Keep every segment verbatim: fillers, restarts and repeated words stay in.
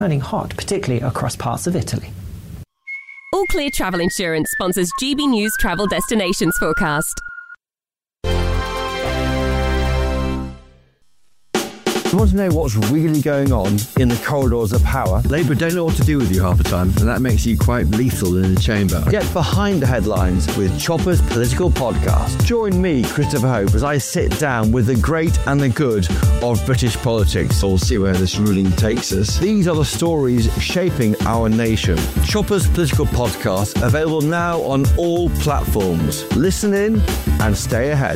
Running hot, particularly across parts of Italy. All Clear Travel Insurance sponsors G B News Travel Destinations Forecast. You want to know what's really going on in the corridors of power? Labour don't know what to do with you half the time, and that makes you quite lethal in the chamber. Get behind the headlines with Chopper's Political Podcast. Join me, Christopher Hope, as I sit down with the great and the good of British politics. We'll see where this ruling takes us. These are the stories shaping our nation. Chopper's Political Podcast, available now on all platforms. Listen in and stay ahead.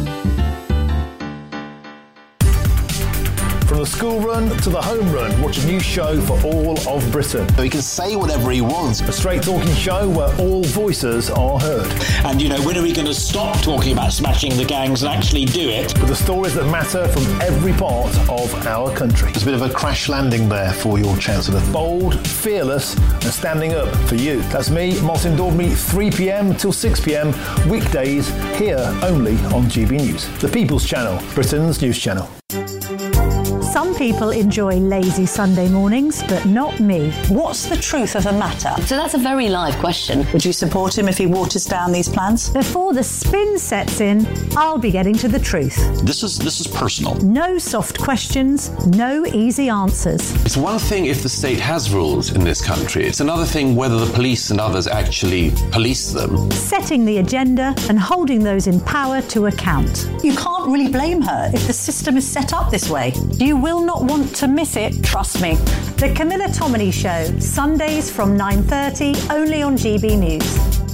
From the school run to the home run, watch a new show for all of Britain. So he can say whatever he wants. A straight talking show where all voices are heard. And, you know, when are we going to stop talking about smashing the gangs and actually do it? With the stories that matter from every part of our country. There's a bit of a crash landing there for your Chancellor. Bold, fearless and standing up for you. That's me, Martin Daubney, three p.m. till six p.m. weekdays here only on G B News. The People's Channel, Britain's news channel. Some people enjoy lazy Sunday mornings, but not me. What's the truth of the matter? So that's a very live question. Would you support him if he waters down these plans? Before the spin sets in, I'll be getting to the truth. This is this is personal. No soft questions, no easy answers. It's one thing if the state has rules in this country. It's another thing whether the police and others actually police them. Setting the agenda and holding those in power to account. You can't really blame her if the system is set up this way. You will not want to miss it, trust me. The Camilla Tominey Show, Sundays from nine thirty, only on G B News.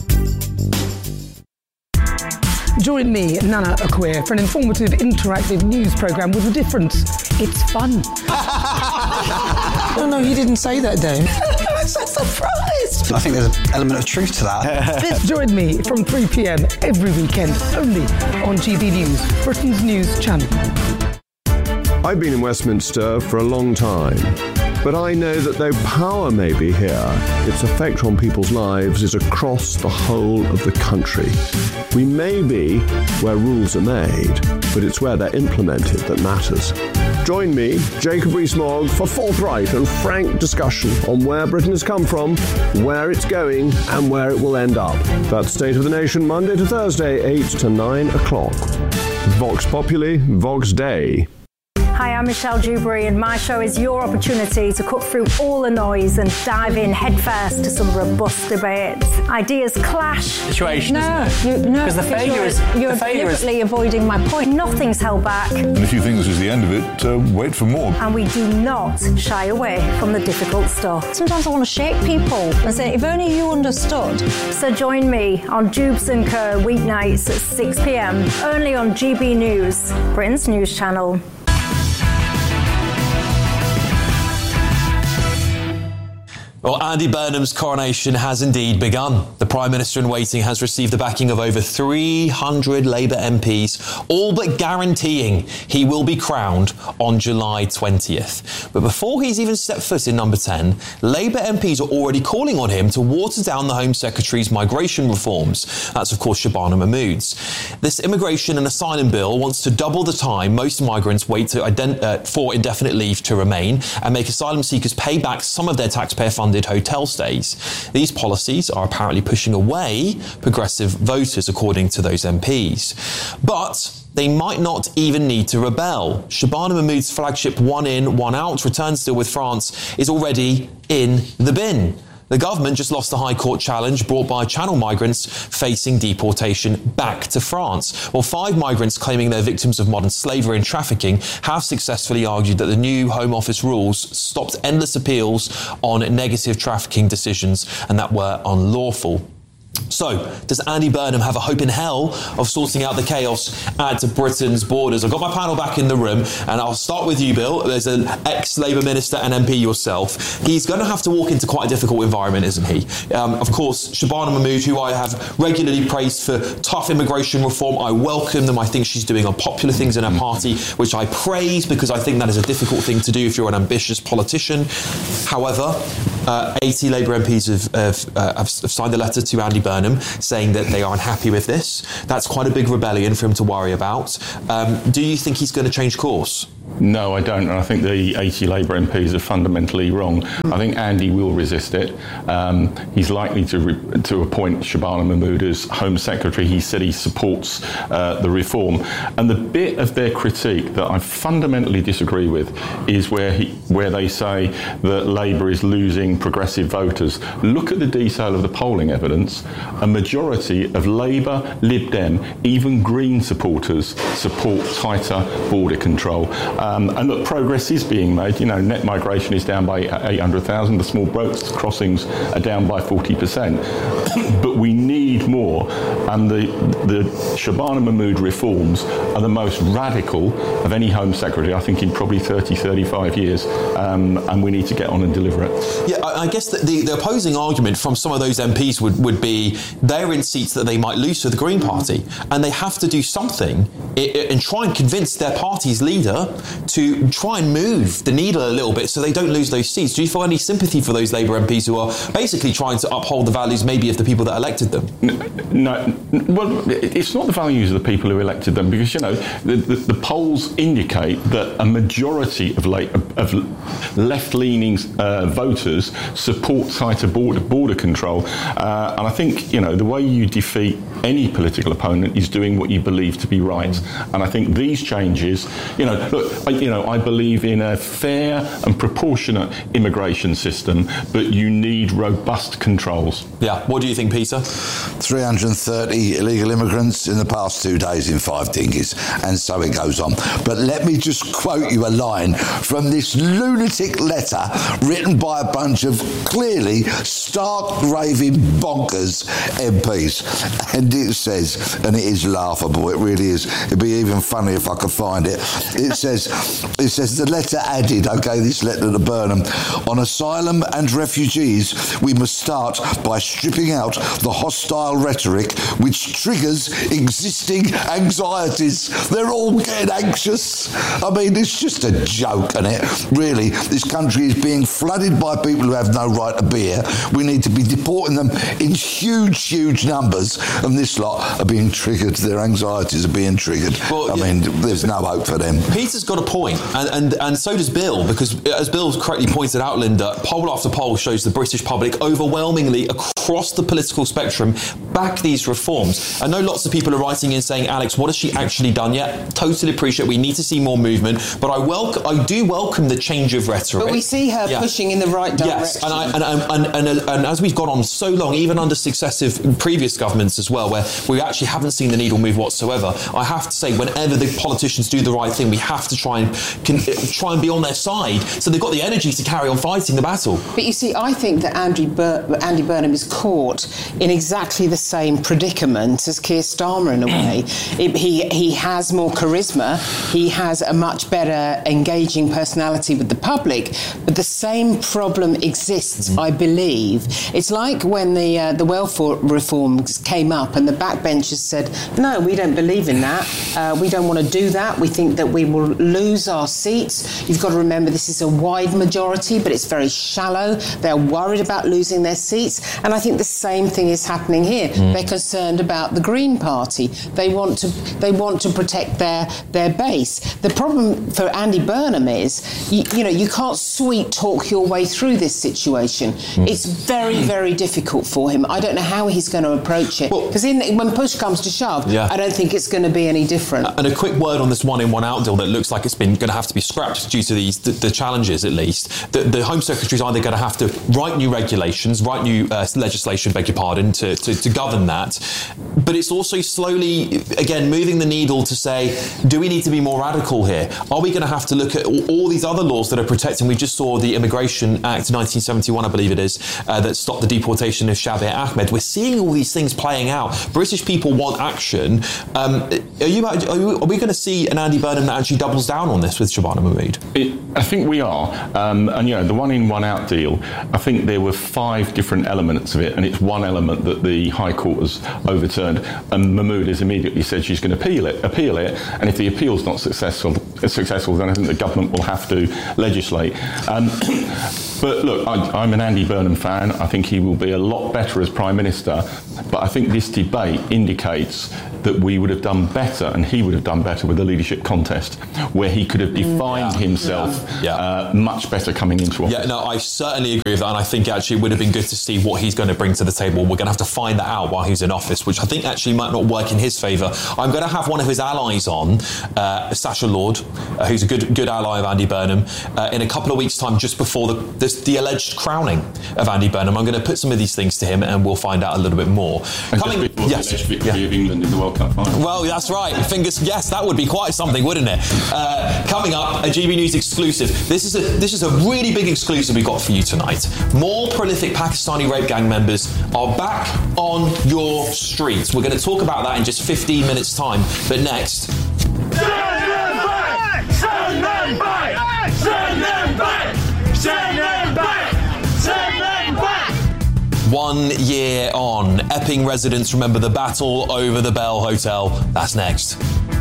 Join me, Nana Akua, for an informative, interactive news programme with a difference. It's fun. No, no, you didn't say that, Dave. I'm so surprised. I think there's an element of truth to that. Join me from three p.m. every weekend, only on G B News, Britain's news channel. I've been in Westminster for a long time, but I know that though power may be here, its effect on people's lives is across the whole of the country. We may be where rules are made, but it's where they're implemented that matters. Join me, Jacob Rees-Mogg, for forthright and frank discussion on where Britain has come from, where it's going, and where it will end up. That's State of the Nation, Monday to Thursday, eight to nine o'clock. Vox Populi, Vox Dei. Hi, I'm Michelle Dewberry, and my show is your opportunity to cut through all the noise and dive in headfirst to some robust debates. Ideas clash. Situation, no, isn't it? you, no, because the failure you're, is you're the failure deliberately is... avoiding my point. Nothing's held back. And if you think this is the end of it, uh, wait for more. And we do not shy away from the difficult stuff. Sometimes I want to shake people and say, if only you understood. So join me on Jubes and Kerr weeknights at six p.m. only on G B News, Britain's news channel. Well, Andy Burnham's coronation has indeed begun. The Prime Minister in waiting has received the backing of over three hundred Labour M Ps, all but guaranteeing he will be crowned on July twentieth. But before he's even stepped foot in number ten, Labour M Ps are already calling on him to water down the Home Secretary's migration reforms. That's, of course, Shabana Mahmood's. This immigration and asylum bill wants to double the time most migrants wait to ident- uh, for indefinite leave to remain and make asylum seekers pay back some of their taxpayer-funded hotel stays. These policies are apparently pushing away progressive voters, according to those M Ps. But they might not even need to rebel. Shabana Mahmood's flagship one in, one out return deal with France is already in the bin. The government just lost the High Court challenge brought by Channel migrants facing deportation back to France. Well, five migrants claiming they're victims of modern slavery and trafficking have successfully argued that the new Home Office rules stopped endless appeals on negative trafficking decisions and that were unlawful. So, does Andy Burnham have a hope in hell of sorting out the chaos at Britain's borders? I've got my panel back in the room, and I'll start with you, Bill. There's an ex-Labour minister and M P yourself. He's going to have to walk into quite a difficult environment, isn't he? Um, of course, Shabana Mahmood, who I have regularly praised for tough immigration reform, I welcome them. I think she's doing unpopular things in her party, which I praise because I think that is a difficult thing to do if you're an ambitious politician. However, uh, eighty Labour M Ps have, have, uh, have signed a letter to Andy Burnham saying that they are unhappy with this. That's quite a big rebellion for him to worry about. Um, do you think he's going to change course? No, I don't. And I think the eighty Labour M Ps are fundamentally wrong. Mm. I think Andy will resist it. Um, he's likely to re- to appoint Shabana Mahmood as Home Secretary. He said he supports uh, the reform. And the bit of their critique that I fundamentally disagree with is where he, where they say that Labour is losing progressive voters. Look at the detail of the polling evidence. A majority of Labour, Lib Dem, even Green supporters support tighter border control. Um, and look, progress is being made. You know, net migration is down by eight hundred thousand. The small boat crossings are down by forty percent. But we need more. And the, the Shabana Mahmood reforms are the most radical of any Home Secretary, I think, in probably thirty, thirty-five years. Um, and we need to get on and deliver it. Yeah, I, I guess that the, the opposing argument from some of those M Ps would, would be they're in seats that they might lose to the Green Party. And they have to do something and try and convince their party's leader to try and move the needle a little bit so they don't lose those seats. Do you feel any sympathy for those Labour M Ps who are basically trying to uphold the values maybe of the people that elected them? No, well, it's not the values of the people who elected them, because, you know, the, the, the polls indicate that a majority of, late, of left-leaning uh, voters support tighter border, border control. Uh, and I think, you know, the way you defeat any political opponent is doing what you believe to be right. And I think these changes, you know, look, I, you know, I believe in a fair and proportionate immigration system, but you need robust controls. Yeah. What do you think, Peter? three hundred thirty illegal immigrants in the past two days in five dinghies, and so it goes on. But let me just quote you a line from this lunatic letter written by a bunch of clearly stark raving bonkers M Ps. And it says, and it is laughable, it really is. It'd be even funny if I could find it. It says, it says the letter added, okay, this letter to Burnham, on asylum and refugees, we must start by stripping out the hostile rhetoric which triggers existing anxieties. They're all getting anxious. I mean, it's just a joke, isn't it? Really, this country is being flooded by people who have no right to be here. We need to be deporting them in huge, huge numbers, and this lot are being triggered. Their anxieties are being triggered. Well, I yeah. mean, there's no hope for them. Peter's got a point, and, and, and so does Bill, because as Bill correctly pointed out, Linda, poll after poll shows the British public overwhelmingly across the political spectrum back these reforms. I know lots of people are writing in saying, Alex, what has she actually done yet? Totally appreciate we need to see more movement, but I welcome, I do welcome the change of rhetoric. But we see her yeah. pushing in the right direction. Yes, and, I, and, and, and, and, and as we've gone on so long, even under successive previous governments as well, where we actually haven't seen the needle move whatsoever, I have to say, whenever the politicians do the right thing, we have to try and can, try and be on their side, so they've got the energy to carry on fighting the battle. But you see, I think that Andy, Bur- Andy Burnham is caught in exactly the same predicament as Keir Starmer in a way. it, he, he has more charisma, he has a much better engaging personality with the public, but the same problem exists, mm-hmm. I believe. It's like when the, uh, the welfare reforms came up and the backbenchers said, no, we don't believe in that, uh, we don't want to do that, we think that we will lose our seats. You've got to remember this is a wide majority, but it's very shallow. They're worried about losing their seats, and I think the same thing is happening here. Mm. They're concerned about the Green Party. They want to they want to protect their their base. The problem for Andy Burnham is, you, you know, you can't sweet talk your way through this situation. Mm. It's very, very difficult for him. I don't know how he's going to approach it, because well, when push comes to shove, yeah. I don't think it's going to be any different. And a quick word on this one in, one out deal that looks like it's been going to have to be scrapped due to these the, the challenges, at least. The, the Home Secretary is either going to have to write new regulations, write new uh, legislation, beg your pardon, to, to, to govern that. But it's also slowly, again, moving the needle to say, do we need to be more radical here? Are we going to have to look at all, all these other laws that are protecting? We just saw the Immigration Act nineteen seventy-one, I believe it is, uh, that stopped the deportation of Shabir Ahmed. We're seeing all these things playing out. British people want action. Um, are, you, are, you, are we going to see an Andy Burnham that actually doubles down on this with Shabana Mahmood? It, I think we are. Um, and, you know, the one in, one out deal, I think there were five different elements of it, and it's one element that the High Court has overturned. And Mahmood has immediately said she's going to appeal it, appeal it, and if the appeal's not successful, successful, then I think the government will have to legislate. Um, but look, I, I'm an Andy Burnham fan. I think he will be a lot better as Prime Minister. But I think this debate indicates that we would have done better, and he would have done better with the leadership contest, where he could have defined yeah. himself yeah. Uh, much better coming into office. Yeah, no, I certainly agree with that, and I think actually it would have been good to see what he's going to bring to the table. We're going to have to find that out while he's in office, which I think actually might not work in his favour. I'm going to have one of his allies on, uh, Sacha Lord, uh, who's a good good ally of Andy Burnham, uh, in a couple of weeks' time, just before the, the, the alleged crowning of Andy Burnham. I'm going to put some of these things to him, and we'll find out a little bit more. And Coming, just before yes, the alleged victory yeah. of England in the World Cup final. Well, that's right. Fingers, yes, that would be quite something, wouldn't it? Uh, coming up, a G B News exclusive. This is a this is a really big exclusive we got for you tonight. More prolific Pakistani rape gang members are back on your streets. We're going to talk about that in just fifteen minutes' time. But next. Send them back! Send them back! Send them back! Send them back! Send them back! One year on, Epping residents remember the battle over the Bell Hotel. That's next.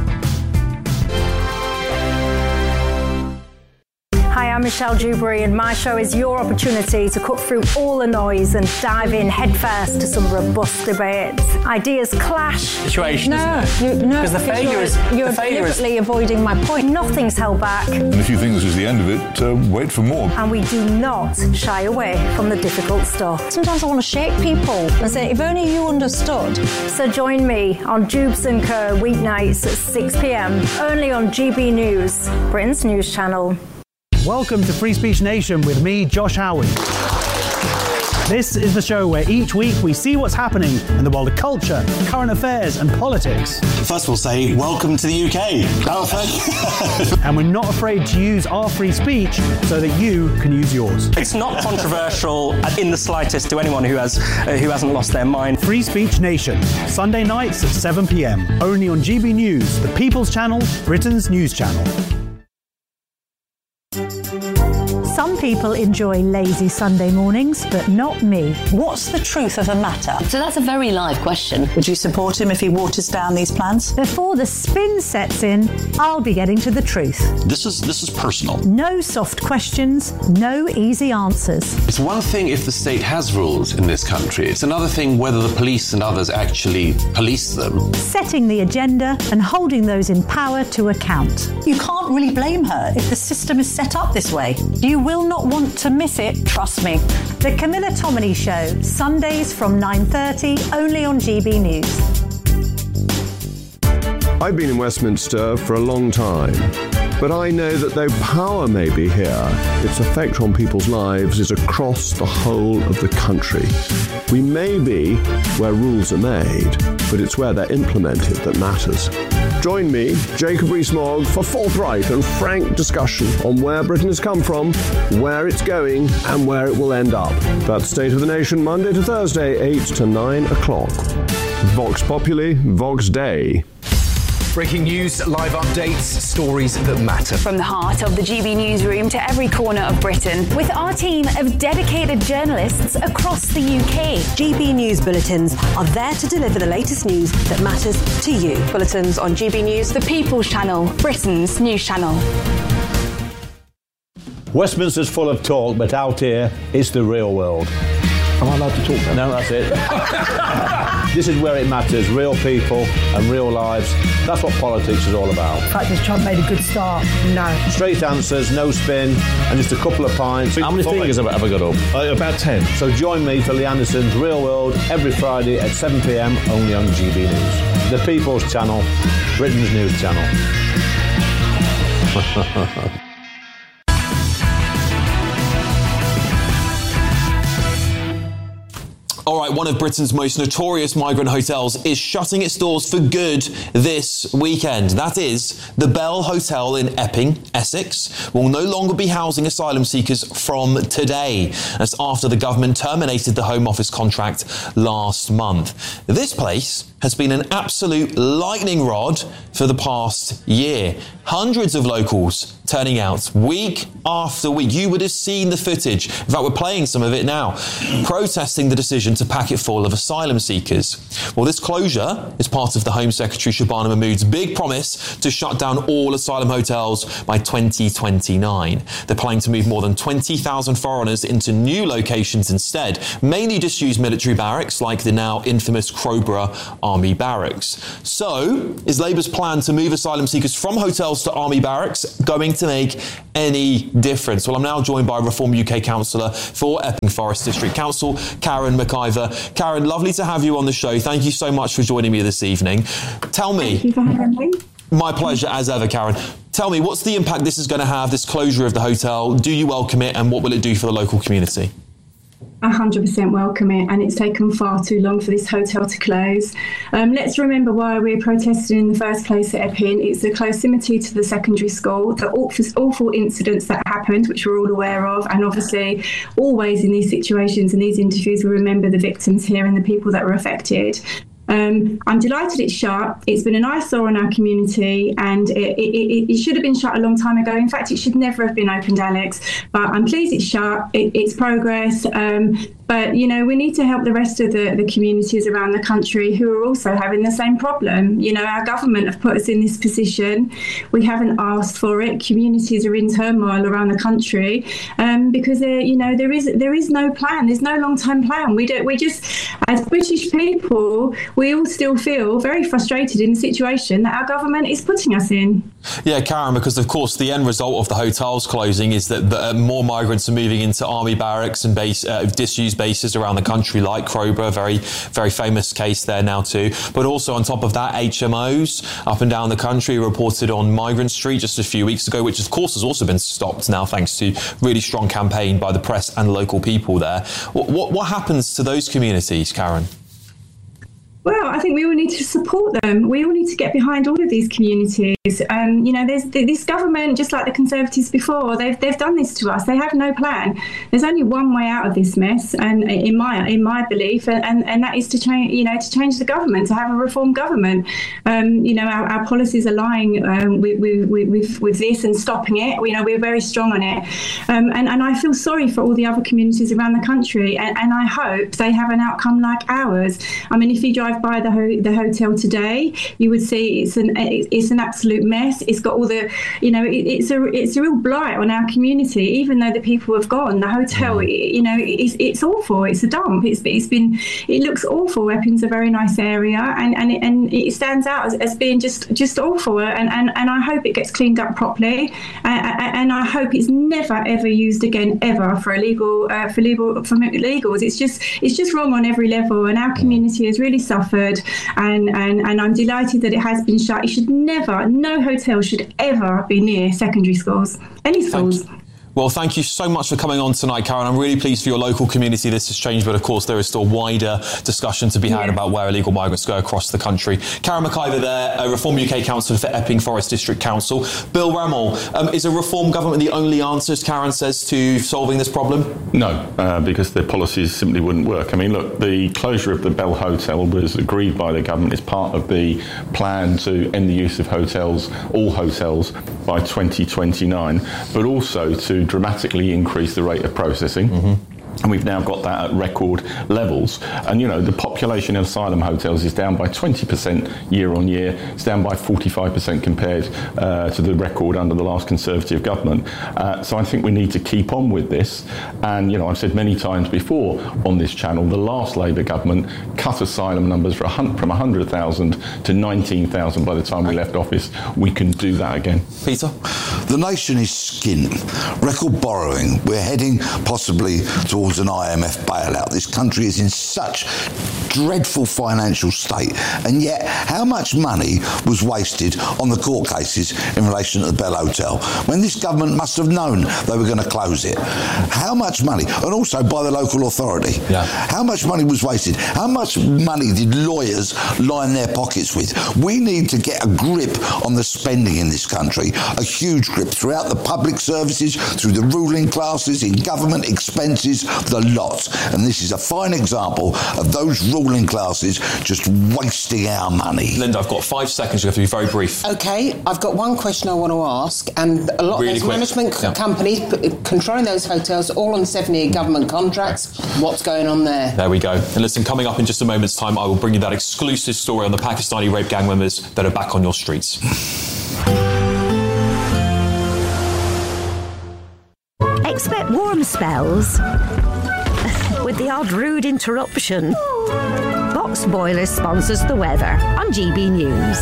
Hi, I'm Michelle Dewberry, and my show is your opportunity to cut through all the noise and dive in headfirst to some robust debates. Ideas clash. Situation, no, isn't it? You, no, because the failure you're, is you're the failure deliberately is... avoiding my point. Nothing's held back, And if you think this is the end of it, uh, wait for more. and we do not shy away from the difficult stuff. Sometimes I want to shake people and say, if only you understood. So join me on Jubes and Co weeknights at six p.m. only on G B News, Britain's news channel. Welcome to Free Speech Nation with me, Josh Howard. This is the show where each week we see what's happening in the world of culture, current affairs and politics. First we'll say, welcome to the U K. And we're not afraid to use our free speech so that you can use yours. It's not controversial in the slightest to anyone who has uh, who hasn't lost their mind. Free Speech Nation, Sunday nights at seven p.m. only on G B News, the People's Channel, Britain's news channel. Some people enjoy lazy Sunday mornings, but not me. What's the truth of the matter? So that's a very live question. Would you support him if he waters down these plans? Before the spin sets in, I'll be getting to the truth. This is this is personal. No soft questions, no easy answers. It's one thing if the state has rules in this country. It's another thing whether the police and others actually police them. Setting the agenda and holding those in power to account. You can't really blame her if the system is set up this way. You will not want to miss it, trust me. The Camilla Tominey Show, Sundays from nine thirty, only on G B News. I've been in Westminster for a long time, but I know that though power may be here, its effect on people's lives is across the whole of the country. We may be where rules are made, but it's where they're implemented that matters. Join me, Jacob Rees-Mogg, for forthright and frank discussion on where Britain has come from, where it's going, and where it will end up. That's State of the Nation, Monday to Thursday, eight to nine o'clock. Vox Populi, Vox Dei. Breaking news, live updates, stories that matter. From the heart of the G B newsroom to every corner of Britain, with our team of dedicated journalists across the U K. G B News bulletins are there to deliver the latest news that matters to you. Bulletins on G B News, the People's Channel, Britain's news channel. Westminster's full of talk, but out here, it's the real world. Am I allowed to talk now? No, that's it. This is where it matters, real people and real lives. That's what politics is all about. The fact is Trump made a good start. No. Straight answers, no spin, and just a couple of pints. How many fingers have I got up? Uh, about ten. So join me for Lee Anderson's Real World every Friday at seven p.m. only on G B News. The People's Channel, Britain's news channel. All right, one of Britain's most notorious migrant hotels is shutting its doors for good this weekend. That is, the Bell Hotel in Epping, Essex, will no longer be housing asylum seekers from today. That's after the government terminated the Home Office contract last month. This place has been an absolute lightning rod for the past year. Hundreds of locals turning out week after week. You would have seen the footage. In fact, we're playing some of it now. Protesting the decision to pack it full of asylum seekers. Well, this closure is part of the Home Secretary Shabana Mahmood's big promise to shut down all asylum hotels by twenty twenty-nine. They're planning to move more than twenty thousand foreigners into new locations instead, mainly disused military barracks like the now infamous Crowborough Army Barracks. So, is Labour's plan to move asylum seekers from hotels to army barracks going to make any difference? Well, I'm now joined by Reform U K councillor for Epping Forest District Council, Karen McIver. Karen, lovely to have you on the show. Thank you so much for joining me this evening. Tell me... Thank you for having me. My pleasure, as ever, Karen. Tell me, what's the impact this is going to have, this closure of the hotel? Do you welcome it, and what will it do for the local community? one hundred percent welcome it, and it's taken far too long for this hotel to close. Um, let's remember why we're protesting in the first place at Epping. It's the proximity to the secondary school, the awful, awful incidents that happened, which we're all aware of, and obviously always in these situations and these interviews we remember the victims here and the people that were affected. Um, I'm delighted it's shut. It's been an eyesore in our community, and it, it, it should have been shut a long time ago. In fact, it should never have been opened, Alex. But I'm pleased it's shut. It, it's progress. Um, but, you know, we need to help the rest of the, the communities around the country who are also having the same problem. You know, our government have put us in this position. We haven't asked for it. Communities are in turmoil around the country um, because, you know, there is there is no plan. There's no long-term plan. We don't. We just, as British people, we all still feel very frustrated in the situation that our government is putting us in. Yeah, Karen, because of course the end result of the hotels closing is that the, uh, more migrants are moving into army barracks and base, uh, disused bases around the country, like Crowborough, very, very famous case there now too. But also on top of that, H M Os up and down the country reported on Migrant Street just a few weeks ago, which of course has also been stopped now thanks to really strong campaign by the press and local people there. What, what, what happens to those communities, Karen? Well, I think we all need to support them. We all need to get behind all of these communities. Um, you know, there's this government, just like the Conservatives before, they've they've done this to us. They have no plan. There's only one way out of this mess, and in my in my belief, and, and, and that is to change. You know, to change the government, to have a reform government. Um, you know, our, our policies are lying um, with, with, with with this and stopping it. You know, we're very strong on it, um, and and I feel sorry for all the other communities around the country, and, and I hope they have an outcome like ours. I mean, if you drive by the ho- the hotel today, you would see it's an it's an absolute mess. It's got all the, you know, it, it's a it's a real blight on our community. Even though the people have gone, the hotel, it, you know, it's it's awful. It's a dump. It's it's been it looks awful. Epping's a very nice area, and and it, and it stands out as, as being just just awful. And, and and I hope it gets cleaned up properly, and, and I hope it's never ever used again ever for illegal uh, for legal for illegals. It's just it's just wrong on every level, and our community has really suffered. And, and, and I'm delighted that it has been shut. It should never, no hotel should ever be near secondary schools, any schools. Thank Well, thank you so much for coming on tonight, Karen. I'm really pleased for your local community this has changed, but of course there is still wider discussion to be had yeah. about where illegal migrants go across the country. Karen McIver there, a Reform U K councillor for Epping Forest District Council. Bill Remmell, um, is a reform government the only answer, as Karen says, to solving this problem? No, uh, because their policies simply wouldn't work. I mean, look, the closure of the Bell Hotel was agreed by the government as part of the plan to end the use of hotels, all hotels, by twenty twenty-nine, but also to dramatically increase the rate of processing. Mm-hmm. And we've now got that at record levels. And, you know, the population of asylum hotels is down by twenty percent year on year. It's down by forty-five percent compared uh, to the record under the last Conservative government. Uh, so I think we need to keep on with this. And, you know, I've said many times before on this channel, the last Labour government cut asylum numbers for a hun- from one hundred thousand to nineteen thousand by the time we left office. We can do that again. Peter? The nation is skint. Record borrowing. We're heading possibly towards an I M F bailout. This country is in such dreadful financial state, and yet how much money was wasted on the court cases in relation to the Bell Hotel when this government must have known they were going to close it? How much money, and also by the local authority, yeah. how much money was wasted? How much money did lawyers line their pockets with? We need to get a grip on the spending in this country, a huge grip throughout the public services, through the ruling classes, in government expenses. the lot. And this is a fine example of those ruling classes just wasting our money. Linda, I've got five seconds. You have to be very brief. OK, I've got one question I want to ask, and a lot really of those quick. management yeah. companies p- controlling those hotels, all on seven-year government contracts. What's going on there? There we go. And listen, coming up in just a moment's time, I will bring you that exclusive story on the Pakistani rape gang members that are back on your streets. Expect warm spells with the odd rude interruption. Box Boilers sponsors the weather on G B News.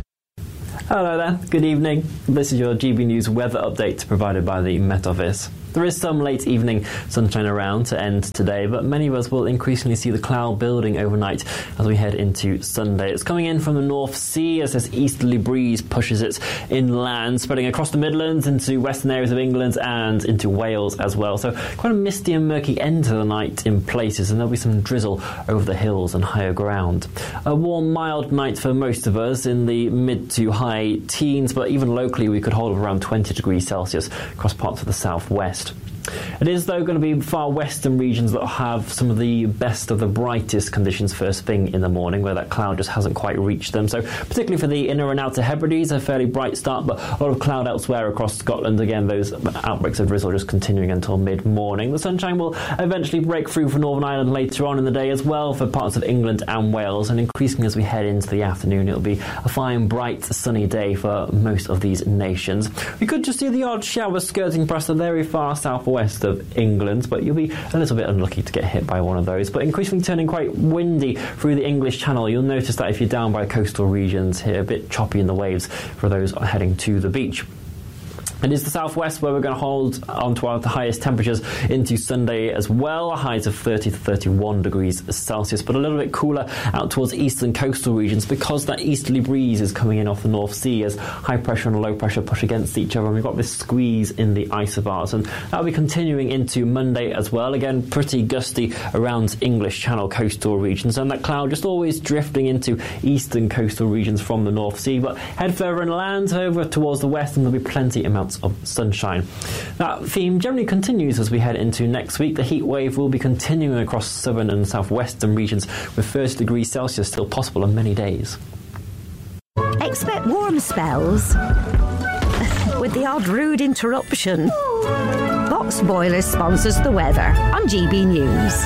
Hello there, good evening. This is your G B News weather update provided by the Met Office. There is some late evening sunshine around to end today, but many of us will increasingly see the cloud building overnight as we head into Sunday. It's coming in from the North Sea as this easterly breeze pushes it inland, spreading across the Midlands into western areas of England and into Wales as well. So quite a misty and murky end to the night in places, and there'll be some drizzle over the hills and higher ground. A warm, mild night for most of us in the mid to high teens, but even locally we could hold around twenty degrees Celsius across parts of the southwest. It is, though, going to be far western regions that have some of the best of the brightest conditions first thing in the morning, where that cloud just hasn't quite reached them. So particularly for the inner and outer Hebrides, a fairly bright start, but a lot of cloud elsewhere across Scotland. Again, those outbreaks of drizzle just continuing until mid-morning. The sunshine will eventually break through for Northern Ireland later on in the day as well for parts of England and Wales, and increasingly as we head into the afternoon, it'll be a fine, bright, sunny day for most of these nations. We could just see the odd shower skirting past the very far southwest of England, but you'll be a little bit unlucky to get hit by one of those. But increasingly turning quite windy through the English Channel. You'll notice that if you're down by coastal regions here, a bit choppy in the waves for those heading to the beach. It is the southwest where we're going to hold on to our highest temperatures into Sunday as well, highs of thirty to thirty-one degrees Celsius, but a little bit cooler out towards eastern coastal regions because that easterly breeze is coming in off the North Sea as high pressure and low pressure push against each other, and we've got this squeeze in the isobars, and that'll be continuing into Monday as well. Again, pretty gusty around English Channel coastal regions, and that cloud just always drifting into eastern coastal regions from the North Sea, but head further inland over towards the west and there'll be plenty amounts of sunshine. That theme generally continues as we head into next week. The heat wave will be continuing across southern and southwestern regions with thirty degrees Celsius still possible on many days. Expect warm spells with the odd rude interruption. Box Boilers sponsors the weather on G B News.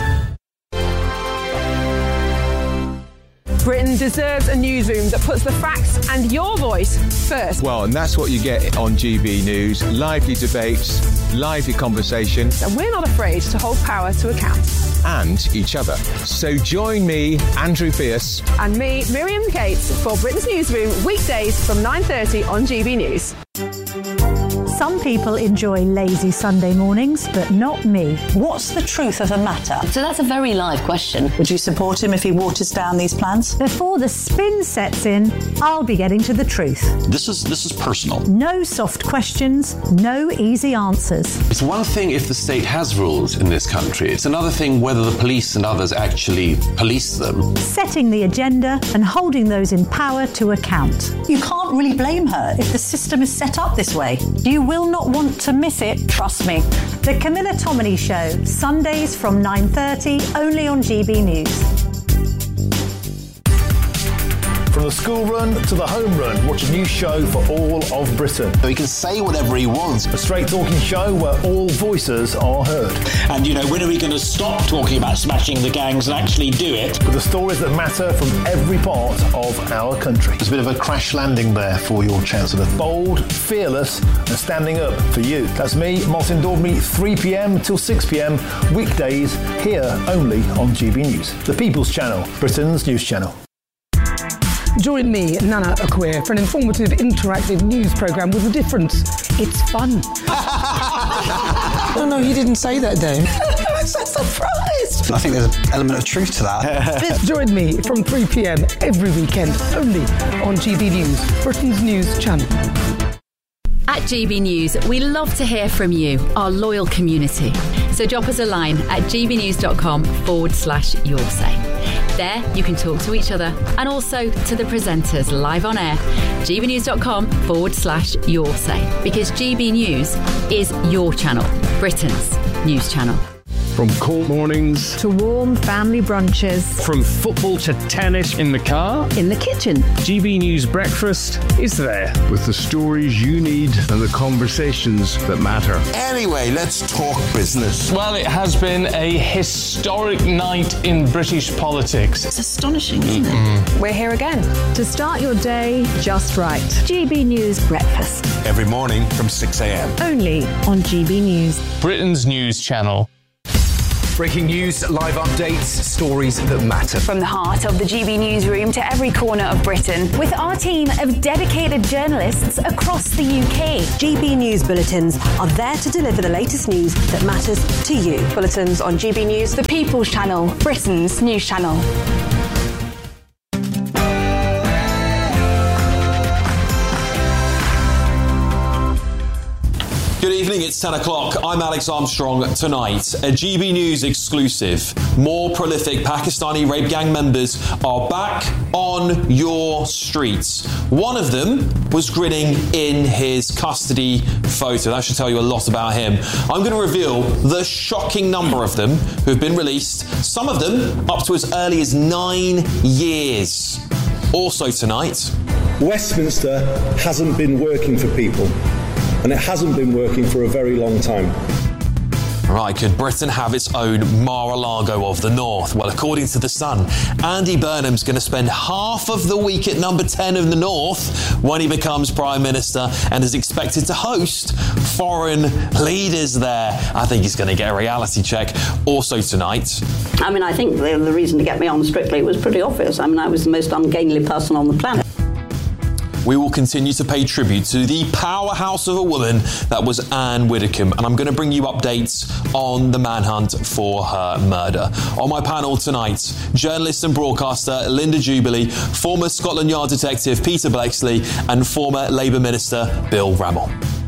Britain deserves a newsroom that puts the facts and your voice first. Well, and that's what you get on G B News. Lively debates, lively conversation. And we're not afraid to hold power to account. And each other. So join me, Andrew Fierce. And me, Miriam Cates, for Britain's Newsroom, weekdays from nine thirty on G B News. Some people enjoy lazy Sunday mornings, but not me. What's the truth of the matter? So that's a very live question. Would you support him if he waters down these plans? Before the spin sets in, I'll be getting to the truth. This is this is personal. No soft questions, no easy answers. It's one thing if the state has rules in this country. It's another thing whether the police and others actually police them. Setting the agenda and holding those in power to account. You can't really blame her if the system is set up this way. You will not want to miss it, trust me. The Camilla Tominey Show, Sundays from nine thirty, only on G B News. From the school run to the home run, watch a new show for all of Britain. So he can say whatever he wants. A straight talking show where all voices are heard. And, you know, when are we going to stop talking about smashing the gangs and actually do it? With the stories that matter from every part of our country. There's a bit of a crash landing there for your Chancellor. Bold, fearless and standing up for you. That's me, Martin Daubney, three p.m. till six p.m. weekdays here only on G B News. The People's Channel, Britain's news channel. Join me, Nana Akweer, for an informative, interactive news programme with a difference. It's fun. No, no, you didn't say that, Dave. I'm so surprised. I think there's an element of truth to that. Join me from three p.m. every weekend, only on G B News, Britain's news channel. At G B News, we love to hear from you, our loyal community. So drop us a line at gbnews.com forward slash your say. There, you can talk to each other and also to the presenters live on air. gbnews.com forward slash your say. Because G B News is your channel, Britain's news channel. From cold mornings to warm family brunches. From football to tennis in the car. In the kitchen. G B News Breakfast is there with the stories you need and the conversations that matter. Anyway, let's talk business. Well, it has been a historic night in British politics. It's astonishing, isn't it? Mm. We're here again to start your day just right. G B News Breakfast. Every morning from six a.m. Only on G B News. Britain's news channel. Breaking news, live updates, stories that matter. From the heart of the G B newsroom to every corner of Britain, with our team of dedicated journalists across the U K. G B News bulletins are there to deliver the latest news that matters to you. Bulletins on G B News, the People's Channel, Britain's news channel. Good evening, it's ten o'clock. I'm Alex Armstrong. Tonight, a G B News exclusive. More prolific Pakistani rape gang members are back on your streets. One of them was grinning in his custody photo. That should tell you a lot about him. I'm going to reveal the shocking number of them who have been released, some of them up to as early as nine years. Also tonight, Westminster hasn't been working for people. And it hasn't been working for a very long time. Right, could Britain have its own Mar-a-Lago of the North? Well, according to The Sun, Andy Burnham's going to spend half of the week at number ten in the North when he becomes Prime Minister and is expected to host foreign leaders there. I think he's going to get a reality check. Also tonight... I mean, I think the, the reason to get me on Strictly was pretty obvious. I mean, I was the most ungainly person on the planet. We will continue to pay tribute to the powerhouse of a woman that was Anne Widdecombe, and I'm going to bring you updates on the manhunt for her murder. On my panel tonight, journalist and broadcaster Linda Jubilee, former Scotland Yard detective Peter Bleksley, and former Labour Minister Bill Rammell.